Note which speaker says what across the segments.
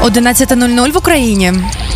Speaker 1: 11:00 в Україні.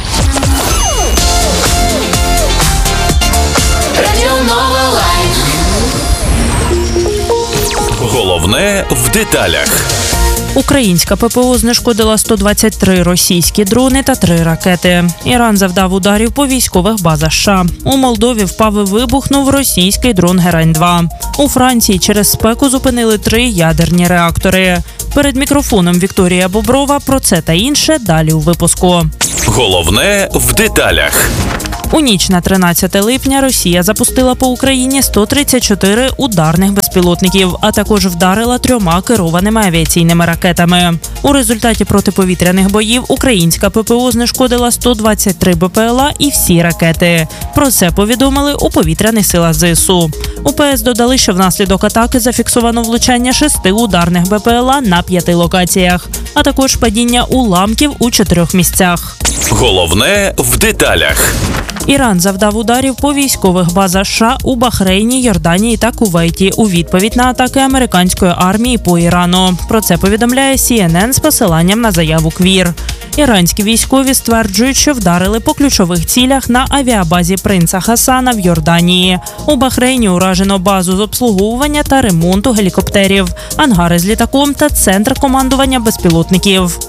Speaker 2: Головне в деталях.
Speaker 3: Українська ППО знешкодила 123 російські дрони та 3 ракети. Іран завдав ударів по військових базах США. У Молдові впав і вибухнув російський дрон Герань-2. У Франції через спеку зупинили 3 ядерні реактори. Перед мікрофоном Вікторія Боброва. Про це та інше далі у випуску.
Speaker 2: Головне в деталях.
Speaker 3: У ніч на 13 липня Росія запустила по Україні 134 ударних безпілотників, а також вдарила 3 керованими авіаційними ракетами. У результаті протиповітряних боїв українська ППО знешкодила 123 БПЛА і всі ракети. Про це повідомили у повітряних силах ЗСУ. УПС додали, що внаслідок атаки зафіксовано влучання 6 ударних БПЛА на 5 локаціях, а також падіння уламків у 4 місцях.
Speaker 2: Головне в деталях.
Speaker 3: Іран завдав ударів по військових базах США у Бахрейні, Йорданії та Кувейті у відповідь на атаки американської армії по Ірану. Про це повідомляє CNN з посиланням на заяву КВІР. Іранські військові стверджують, що вдарили по ключових цілях на авіабазі принца Хасана в Йорданії. У Бахрейні уражено базу з обслуговування та ремонту гелікоптерів, ангари з літаком та центр командування безпілотників.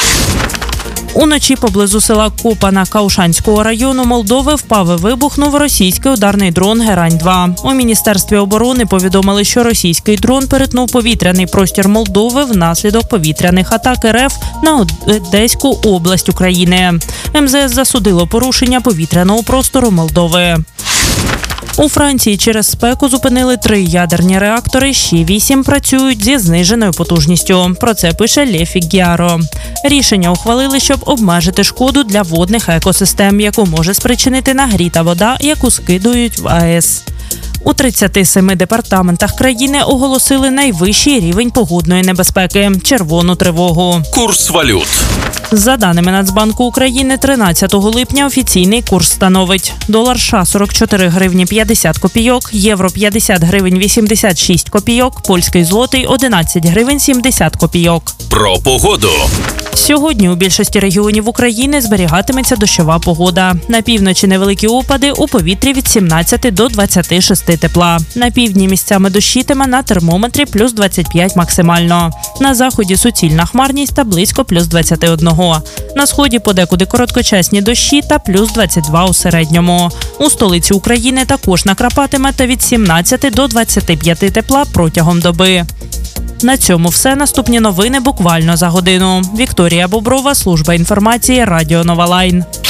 Speaker 3: Уночі поблизу села Копана Каушанського району Молдови впав і вибухнув російський ударний дрон Герань-2. У Міністерстві оборони повідомили, що російський дрон перетнув повітряний простір Молдови внаслідок повітряних атак РФ на Одеську область України. МЗС засудило порушення повітряного простору Молдови. У Франції через спеку зупинили 3 ядерні реактори, ще 8 працюють зі зниженою потужністю. Про це пише Ле Фігяро. Рішення ухвалили, щоб обмежити шкоду для водних екосистем, яку може спричинити нагріта вода, яку скидують в АЕС. У 37 департаментах країни оголосили найвищий рівень погодної небезпеки – червону тривогу.
Speaker 2: Курс валют.
Speaker 3: За даними Нацбанку України, 13 липня офіційний курс становить: долар США – 44 гривні 50 копійок, євро – 50 гривень 86 копійок, польський злотий – 11 гривень 70 копійок.
Speaker 2: Про погоду.
Speaker 3: Сьогодні у більшості регіонів України зберігатиметься дощова погода. На півночі невеликі опади, у повітрі від 17 до 26 тепла. На півдні місцями дощитиме, на термометрі плюс 25 максимально. На заході суцільна хмарність та близько плюс 21. На сході подекуди короткочасні дощі та плюс 22 у середньому. У столиці України також накрапатиме та від 17 до 25 тепла протягом доби. На цьому все. Наступні новини буквально за годину. Вікторія Боброва, служба інформації, Радіо Нова Лайн.